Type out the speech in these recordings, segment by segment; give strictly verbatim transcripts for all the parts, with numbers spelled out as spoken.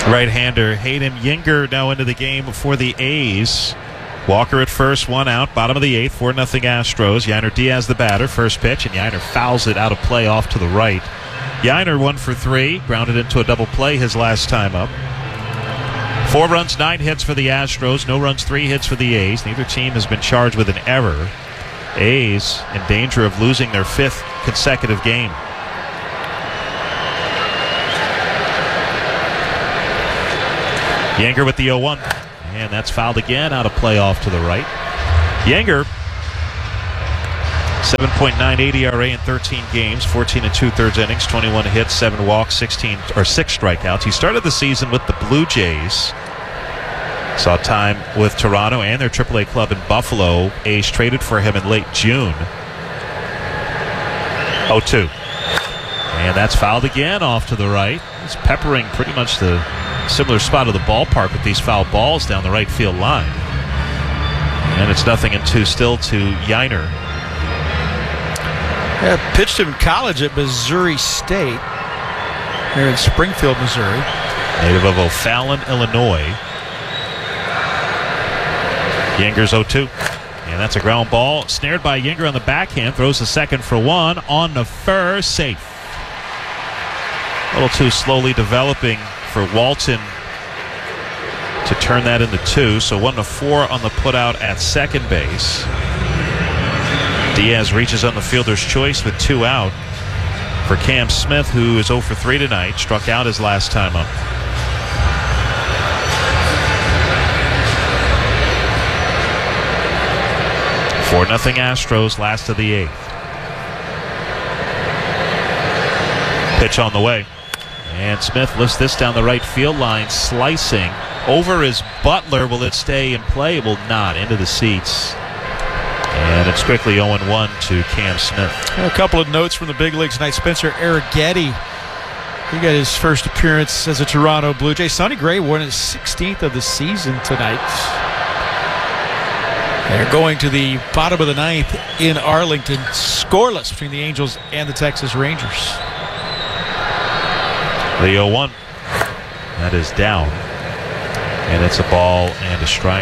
Right-hander Hayden Yinger now into the game for the A's. Walker at first, one out, bottom of the eighth, four nothing Astros. Yainer Diaz the batter, first pitch, and Yainer fouls it out of play off to the right. Yainer one for three, grounded into a double play his last time up. Four runs, nine hits for the Astros, no runs, three hits for the A's. Neither team has been charged with an error. A's in danger of losing their fifth consecutive game. Yinger with the oh one. And that's fouled again out of play off to the right. Yinger, seven point nine eight E R A in thirteen games, fourteen and two-thirds innings, twenty-one hits, seven walks, sixteen or six strikeouts. He started the season with the Blue Jays. Saw time with Toronto and their triple A club in Buffalo. A's traded for him in late June. oh two. And that's fouled again off to the right. He's peppering pretty much the similar spot of the ballpark with these foul balls down the right field line. And it's nothing and two still to Yainer. Yeah, pitched him in college at Missouri State here in Springfield, Missouri. Native of O'Fallon, Illinois. Yinger's oh two. And that's a ground ball. Snared by Yinger on the backhand. Throws the second for one. On the first. Safe. A little too slowly developing for Walton to turn that into two. So one to four on the putout at second base. Diaz reaches on the fielder's choice with two out for Cam Smith, who is oh for three tonight. Struck out his last time up. four nothing Astros, last of the eighth. Pitch on the way. And Smith lifts this down the right field line, slicing over his Butler. Will it stay in play? It will not. Into the seats. And it's quickly oh one to Cam Smith. A couple of notes from the big leagues tonight. Spencer Arrighetti, he got his first appearance as a Toronto Blue Jay. Sonny Gray won his sixteenth of the season tonight. They're going to the bottom of the ninth in Arlington, scoreless between the Angels and the Texas Rangers. The oh one. That is down. And it's a ball and a strike.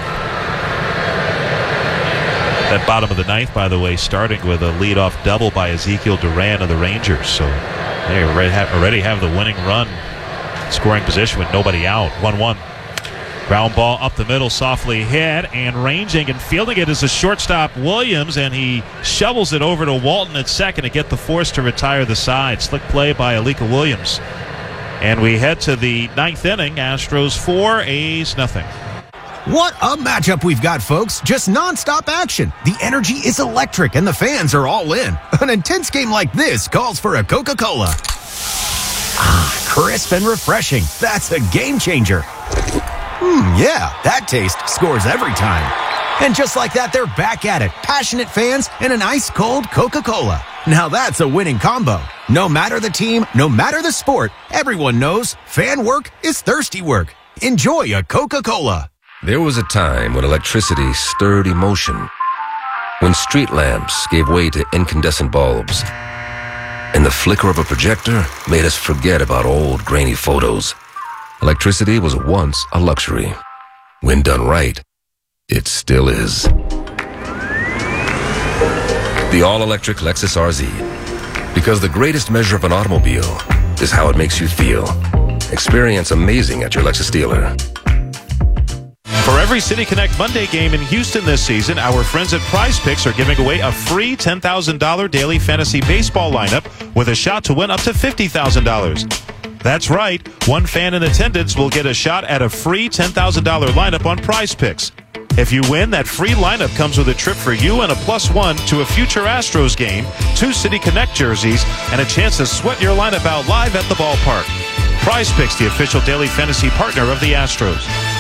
That bottom of the ninth, by the way, starting with a leadoff double by Ezekiel Duran of the Rangers. So they already have, already have the winning run, scoring position with nobody out. one one. Ground ball up the middle, softly hit, and ranging and fielding it is the shortstop Williams, and he shovels it over to Walton at second to get the force to retire the side. Slick play by Alika Williams. And we head to the ninth inning. Astros four, A's nothing. What a matchup we've got, folks. Just nonstop action. The energy is electric, and the fans are all in. An intense game like this calls for a Coca-Cola. Ah, crisp and refreshing. That's a game changer. Hmm, yeah, that taste scores every time. And just like that, they're back at it. Passionate fans and an ice-cold Coca-Cola. Now that's a winning combo. No matter the team, no matter the sport, everyone knows fan work is thirsty work. Enjoy a Coca-Cola. There was a time when electricity stirred emotion, when street lamps gave way to incandescent bulbs, and the flicker of a projector made us forget about old grainy photos. Electricity was once a luxury. When done right, it still is. The all-electric Lexus R Z. Because the greatest measure of an automobile is how it makes you feel. Experience amazing at your Lexus dealer. For every City Connect Monday game in Houston this season, our friends at Prize Picks are giving away a free ten thousand dollars daily fantasy baseball lineup with a shot to win up to fifty thousand dollars. That's right. One fan in attendance will get a shot at a free ten thousand dollars lineup on Prize Picks. If you win, that free lineup comes with a trip for you and a plus one to a future Astros game, two City Connect jerseys, and a chance to sweat your lineup out live at the ballpark. Prize Picks, the official daily fantasy partner of the Astros.